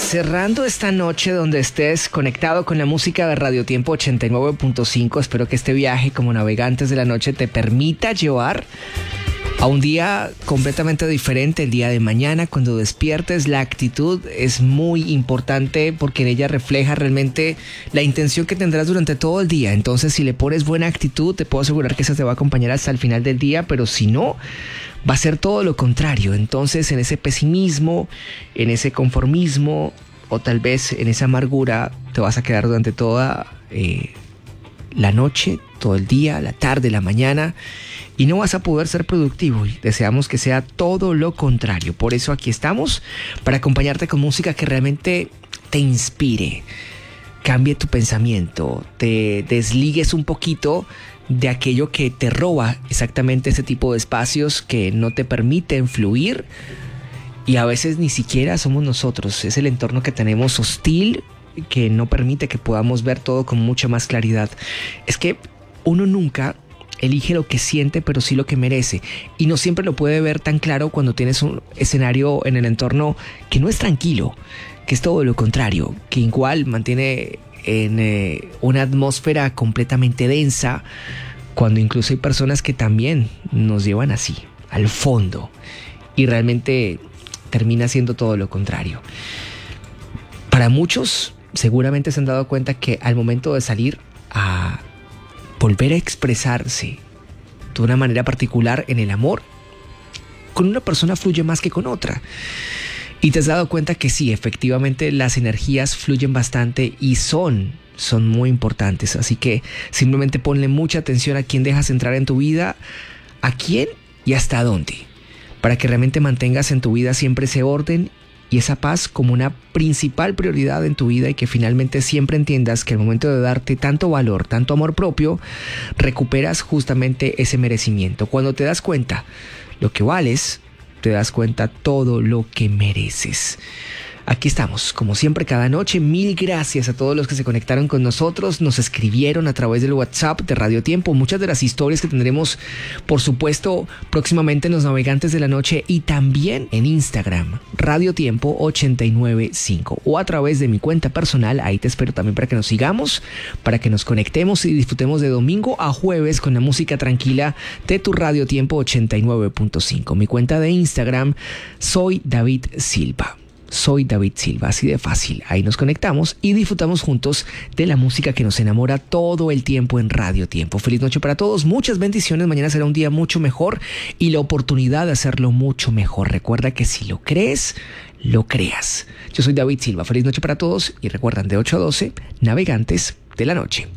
cerrando esta noche donde estés conectado con la música de Radio Tiempo 89.5, espero que este viaje como navegantes de la noche te permita llevar a un día completamente diferente el día de mañana. Cuando despiertes, la actitud es muy importante porque en ella refleja realmente la intención que tendrás durante todo el día. Entonces, si le pones buena actitud, te puedo asegurar que esa te va a acompañar hasta el final del día, pero si no, va a ser todo lo contrario. Entonces, en ese pesimismo, en ese conformismo o tal vez en esa amargura, te vas a quedar durante toda la noche, todo el día, la tarde, la mañana, y no vas a poder ser productivo. Y deseamos que sea todo lo contrario. Por eso aquí estamos, para acompañarte con música que realmente te inspire, cambie tu pensamiento, te desligues un poquito de aquello que te roba exactamente ese tipo de espacios que no te permiten fluir, y a veces ni siquiera somos nosotros, es el entorno que tenemos hostil que no permite que podamos ver todo con mucha más claridad. Es que uno nunca elige lo que siente, pero sí lo que merece, y no siempre lo puede ver tan claro cuando tienes un escenario en el entorno que no es tranquilo, que es todo lo contrario, que igual mantiene en una atmósfera completamente densa, cuando incluso hay personas que también nos llevan así, al fondo, y realmente termina siendo todo lo contrario. Para muchos seguramente se han dado cuenta que al momento de salir a volver a expresarse de una manera particular en el amor, con una persona fluye más que con otra. Y te has dado cuenta que sí, efectivamente las energías fluyen bastante y son muy importantes. Así que simplemente ponle mucha atención a quién dejas entrar en tu vida, a quién y hasta dónde, para que realmente mantengas en tu vida siempre ese orden y esa paz como una principal prioridad en tu vida, y que finalmente siempre entiendas que al momento de darte tanto valor, tanto amor propio, recuperas justamente ese merecimiento. Cuando te das cuenta lo que vales, te das cuenta todo lo que mereces. Aquí estamos, como siempre, cada noche. Mil gracias a todos los que se conectaron con nosotros, nos escribieron a través del WhatsApp de Radio Tiempo. Muchas de las historias que tendremos, por supuesto, próximamente en Los Navegantes de la Noche, y también en Instagram, Radio Tiempo 895, o a través de mi cuenta personal. Ahí te espero también para que nos sigamos, para que nos conectemos y disfrutemos de domingo a jueves con la música tranquila de tu Radio Tiempo 89.5. Mi cuenta de Instagram, soy David Silva. Soy David Silva, así de fácil. Ahí nos conectamos y disfrutamos juntos de la música que nos enamora todo el tiempo en Radio Tiempo. Feliz noche para todos, muchas bendiciones. Mañana será un día mucho mejor y la oportunidad de hacerlo mucho mejor. Recuerda que si lo crees, lo creas. Yo soy David Silva, feliz noche para todos, y recuerdan, de 8 a 12, Navegantes de la Noche.